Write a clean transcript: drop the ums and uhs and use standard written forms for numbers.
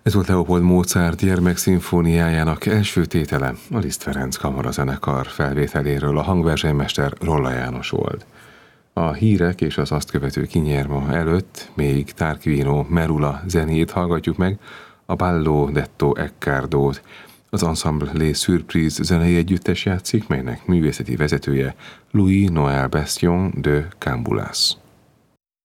Ez volt Leopold Mozart gyermekszimfóniájának első tétele, a Liszt Ferenc Kamarazenekar felvételéről, a hangversenymester Rolla János volt. A hírek és az azt követő kinyerma előtt még Tarquino Merula zenét hallgatjuk meg, a Ballo detto Eccardót. Az Ensemble Les Surprises zenei együttes játszik, melynek művészeti vezetője Louis Noël Bastion de Camboulas.